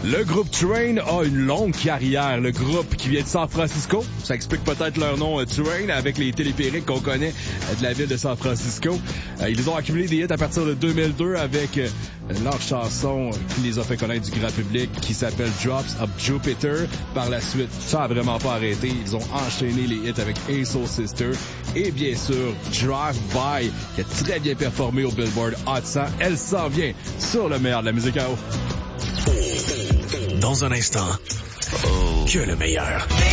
Le groupe Train a une longue carrière. Le groupe qui vient de San Francisco, ça explique peut-être leur nom Train avec les téléphériques qu'on connaît de la ville de San Francisco. Ils ont accumulé des hits à partir de 2002 avec leur chanson qui les a fait connaître du grand public qui s'appelle Drops of Jupiter. Par la suite, ça a vraiment pas arrêté. Ils ont enchaîné les hits avec Hey Soul Sister et bien sûr Drive By qui a très bien performé au Billboard Hot 100. Elle s'en vient sur le meilleur de la musique à eau. Dans un instant, que le meilleur.